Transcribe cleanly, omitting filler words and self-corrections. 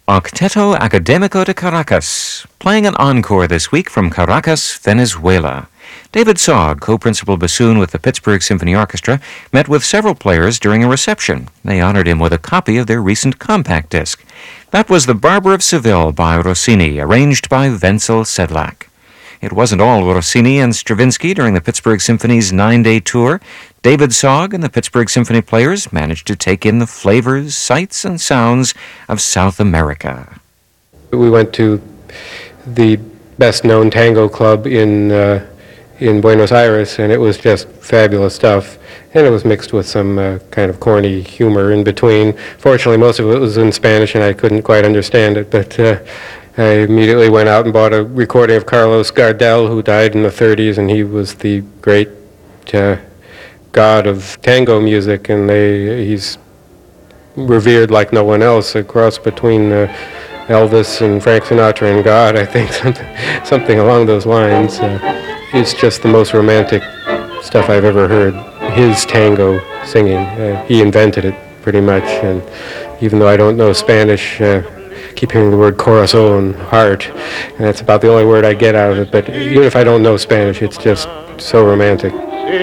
Octeto Académico de Caracas, playing an encore this week from Caracas, Venezuela. David Sogg, co-principal bassoon with the Pittsburgh Symphony Orchestra, met with several players during a reception. They honored him with a copy of their recent compact disc. That was The Barber of Seville by Rossini, arranged by Wenzel Sedlak. It wasn't all Rossini and Stravinsky during the Pittsburgh Symphony's 9-day tour. David Sogg and the Pittsburgh Symphony Players managed to take in the flavors, sights, and sounds of South America. We went to the best-known tango club in Buenos Aires, and it was just fabulous stuff. And it was mixed with some kind of corny humor in between. Fortunately, most of it was in Spanish, and I couldn't quite understand it, but I immediately went out and bought a recording of Carlos Gardel, who died in the 30s, and he was the great god of tango music, and he's revered like no one else, a cross between Elvis and Frank Sinatra and God, I think, something along those lines. It's just the most romantic stuff I've ever heard. His tango singing, he invented it pretty much, and even though I don't know Spanish, keep hearing the word corazon, heart, and that's about the only word I get out of it, but even if I don't know Spanish, it's just so romantic.